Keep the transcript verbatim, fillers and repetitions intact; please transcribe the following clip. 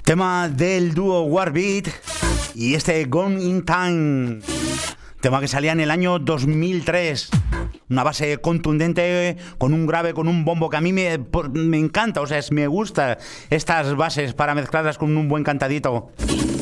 Tema del dúo Warbeat y este Gone in Time. Tema que salía en el año dos mil tres. Una base contundente, con un grave, con un bombo que a mí me, me encanta. O sea, me gusta estas bases para mezclarlas con un buen cantadito.